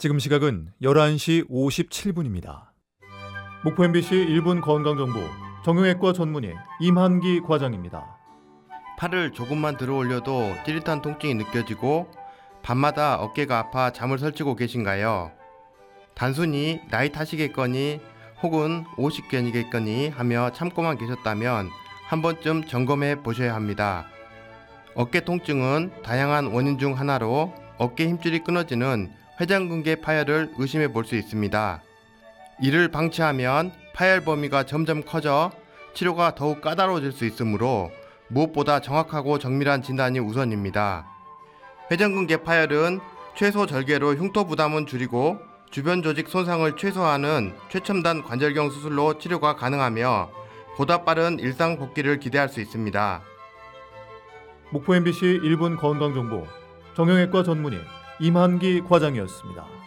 지금 시각은 11시 57분입니다. 목포 MBC 1분 건강정보 정형외과 전문의 임한기 과장입니다. 팔을 조금만 들어 올려도 찌릿한 통증이 느껴지고 밤마다 어깨가 아파 잠을 설치고 계신가요? 단순히 나이 탓이겠거니 혹은 오십견이겠거니 하며 참고만 계셨다면 한 번쯤 점검해 보셔야 합니다. 어깨 통증은 다양한 원인 중 하나로 어깨 힘줄이 끊어지는 회전근개 파열을 의심해 볼 수 있습니다. 이를 방치하면 파열 범위가 점점 커져 치료가 더욱 까다로워질 수 있으므로 무엇보다 정확하고 정밀한 진단이 우선입니다. 회전근개 파열은 최소 절개로 흉터 부담은 줄이고 주변 조직 손상을 최소화하는 최첨단 관절경 수술로 치료가 가능하며 보다 빠른 일상 복귀를 기대할 수 있습니다. 목포 MBC 1분 건강정보 정형외과 전문의 임한기 과장이었습니다.